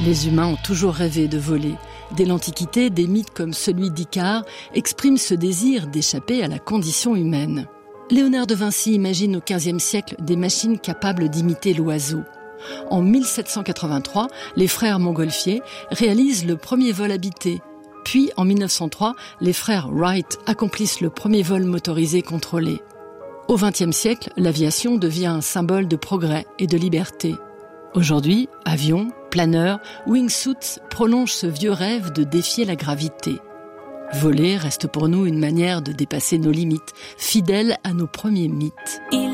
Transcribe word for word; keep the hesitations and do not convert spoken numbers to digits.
Les humains ont toujours rêvé de voler. Dès l'Antiquité, des mythes comme celui d'Icare expriment ce désir d'échapper à la condition humaine. Léonard de Vinci imagine au quinzième siècle des machines capables d'imiter l'oiseau. En mille sept cent quatre-vingt-trois, les frères Montgolfier réalisent le premier vol habité. Puis, en mille neuf cent trois, les frères Wright accomplissent le premier vol motorisé contrôlé. Au vingtième siècle, l'aviation devient un symbole de progrès et de liberté. Aujourd'hui, avions, planeurs, wingsuits prolongent ce vieux rêve de défier la gravité. Voler reste pour nous une manière de dépasser nos limites, fidèles à nos premiers mythes.